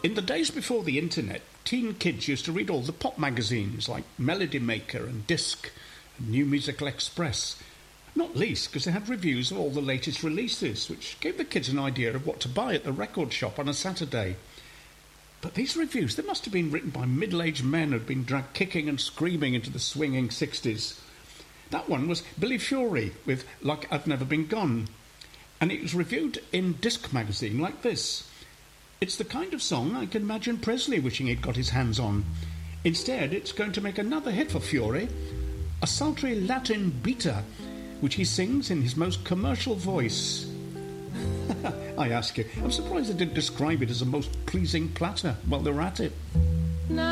In the days before the internet, teen kids used to read all the pop magazines like Melody Maker and Disc and New Musical Express, not least because they had reviews of all the latest releases, which gave the kids an idea of what to buy at the record shop on a Saturday. But these reviews, they must have been written by middle-aged men who'd been dragged kicking and screaming into the swinging 60s. That one was Billy Fury with Like I've Never Been Gone, and it was reviewed in Disc magazine like this. It's the kind of song I can imagine Presley wishing he'd got his hands on. Instead, it's going to make another hit for Fury, a sultry Latin beta, which he sings in his most commercial voice. I ask you, I'm surprised they didn't describe it as a most pleasing platter while they were at it.